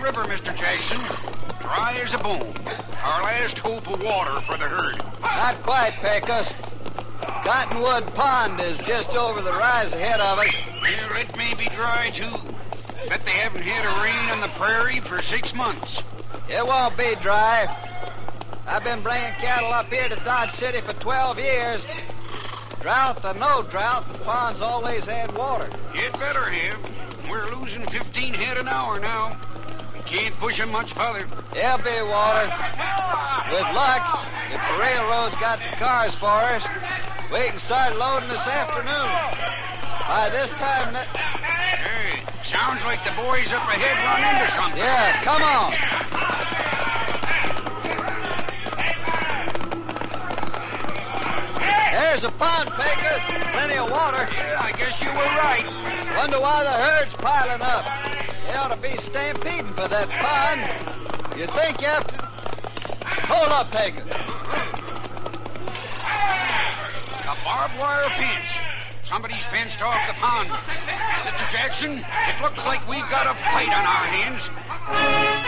river, Mr. Jackson. Dry as a bone. Our last hope of water for the herd. Not quite, Pecos. Cottonwood Pond is just over the rise ahead of us. Well, it may be dry, too. Bet they haven't had a rain on the prairie for 6 months. It won't be dry. I've been bringing cattle up here to Dodge City for 12 years. Drought or no drought, the pond's always had water. It better have. We're losing 15 head an hour now. We can't push 'em much further. There'll be water. With luck, if the railroad's got the cars for us, we can start loading this afternoon. By this time... Hey, sounds like the boys up ahead run into something. Yeah, come on. There's a pond, Pecos. Plenty of water. Yeah, I guess you were right. Wonder why the herd's piling up. They ought to be stampeding for that pond. You think you have to... Hold up, Pecos. A barbed wire fence. Somebody's fenced off the pond. Mr. Jackson, it looks like we've got a fight on our hands.